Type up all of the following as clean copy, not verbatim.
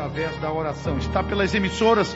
através da oração. Está pelas emissoras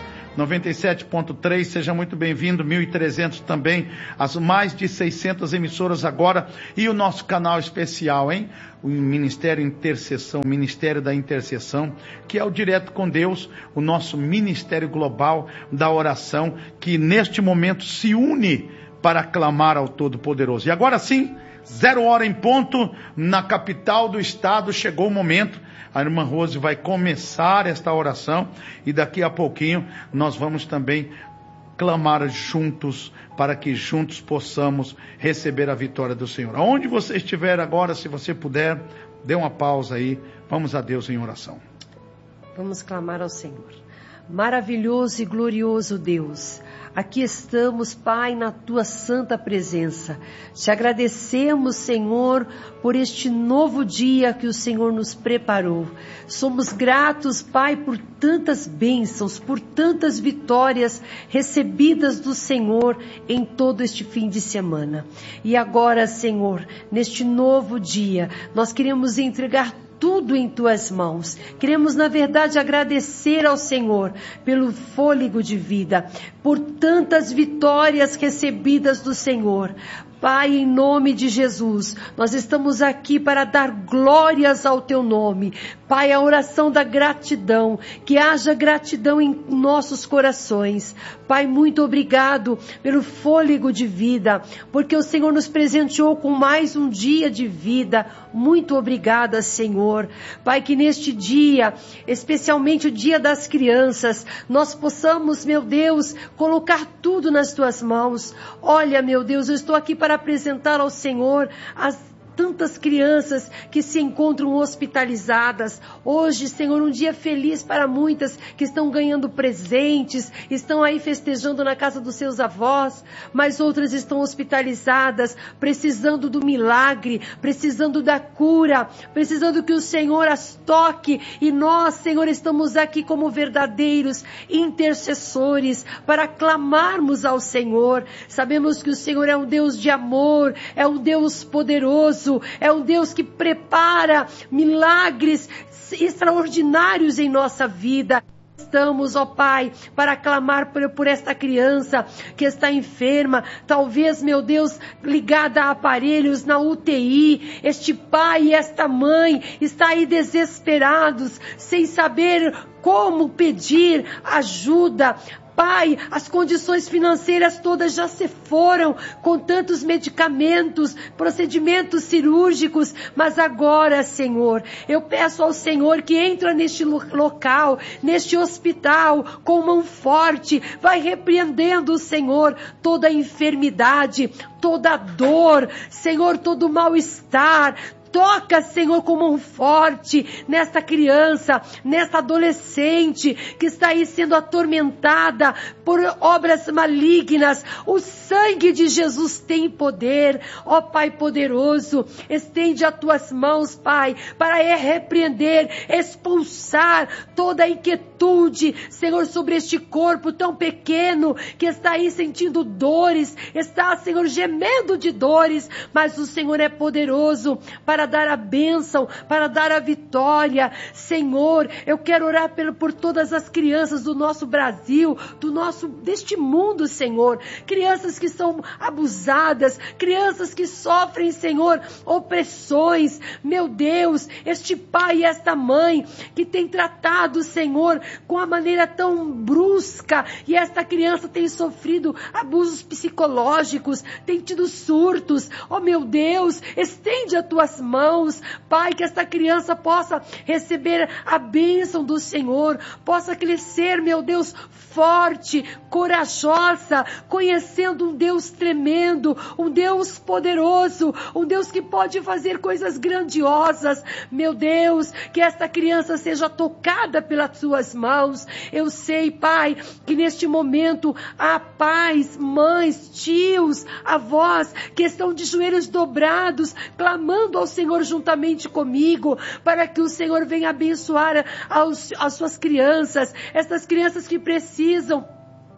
97.3, seja muito bem-vindo, 1.300 também, as mais de 600 emissoras agora, e o nosso canal especial, hein? O Ministério Intercessão, o Ministério da Intercessão, que é o Direto com Deus, o nosso Ministério Global da Oração, que neste momento se une para clamar ao Todo-Poderoso. E agora sim, 0h em ponto, na capital do estado, chegou o momento. A irmã Rose vai começar esta oração e daqui a pouquinho nós vamos também clamar juntos, para que juntos possamos receber a vitória do Senhor. Aonde você estiver agora, se você puder, dê uma pausa aí. Vamos a Deus em oração. Vamos clamar ao Senhor. Maravilhoso e glorioso Deus, aqui estamos, Pai, na Tua santa presença. Te agradecemos, Senhor, por este novo dia que o Senhor nos preparou. Somos gratos, Pai, por tantas bênçãos, por tantas vitórias recebidas do Senhor em todo este fim de semana. E agora, Senhor, neste novo dia, nós queremos entregar tudo em Tuas mãos. Queremos, na verdade, agradecer ao Senhor pelo fôlego de vida, por tantas vitórias recebidas do Senhor. Pai, em nome de Jesus, nós estamos aqui para dar glórias ao Teu nome. Pai, a oração da gratidão, que haja gratidão em nossos corações. Pai, muito obrigado pelo fôlego de vida, porque o Senhor nos presenteou com mais um dia de vida. Muito obrigada, Senhor. Pai, que neste dia, especialmente o dia das crianças, nós possamos, meu Deus, colocar tudo nas Tuas mãos. Olha, meu Deus, eu estou aqui para apresentar ao Senhor as tantas crianças que se encontram hospitalizadas. Hoje, Senhor, um dia feliz para muitas que estão ganhando presentes, estão aí festejando na casa dos seus avós, mas outras estão hospitalizadas, precisando do milagre, precisando da cura, precisando que o Senhor as toque. E nós, Senhor, estamos aqui como verdadeiros intercessores para clamarmos ao Senhor. Sabemos que o Senhor é um Deus de amor, é um Deus poderoso, é um Deus que prepara milagres extraordinários em nossa vida. Estamos, ó Pai, para clamar por esta criança que está enferma, talvez, meu Deus, ligada a aparelhos na UTI. Este pai e esta mãe está aí desesperados, sem saber como pedir ajuda. Pai, as condições financeiras todas já se foram, com tantos medicamentos, procedimentos cirúrgicos, mas agora, Senhor, eu peço ao Senhor que entra neste local, neste hospital, com mão forte, vai repreendendo, Senhor, toda enfermidade, toda dor, Senhor, todo mal-estar. Toca, Senhor, com mão forte nesta criança, nesta adolescente que está aí sendo atormentada por obras malignas. O sangue de Jesus tem poder. Ó Pai poderoso, estende as Tuas mãos, Pai, para repreender, expulsar toda a inquietude, Senhor, sobre este corpo tão pequeno que está aí sentindo dores, está, Senhor, gemendo de dores, mas o Senhor é poderoso para dar a bênção, para dar a vitória. Senhor, eu quero orar por todas as crianças do nosso Brasil, deste mundo, Senhor. Crianças que são abusadas, crianças que sofrem, Senhor, opressões. Meu Deus, este pai e esta mãe que tem tratado, Senhor, com a maneira tão brusca, e esta criança tem sofrido abusos psicológicos, tem tido surtos. Oh, meu Deus, estende as Tuas mãos, Pai, que esta criança possa receber a bênção do Senhor, possa crescer, meu Deus, forte, corajosa, conhecendo um Deus tremendo, um Deus poderoso, um Deus que pode fazer coisas grandiosas. Meu Deus, que esta criança seja tocada pelas Suas mãos. Eu sei, Pai, que neste momento há pais, mães, tios, avós que estão de joelhos dobrados, clamando ao Senhor juntamente comigo, para que o Senhor venha abençoar as suas crianças, essas crianças que precisam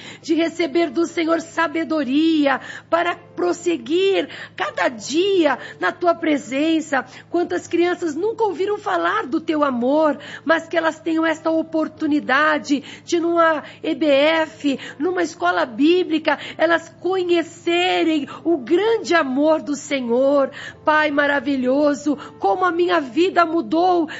de receber do Senhor sabedoria para prosseguir cada dia na tua presença. Quantas crianças nunca ouviram falar do teu amor, mas que elas tenham esta oportunidade de numa EBF, numa escola bíblica, elas conhecerem o grande amor do Senhor. Pai maravilhoso, como a minha vida mudou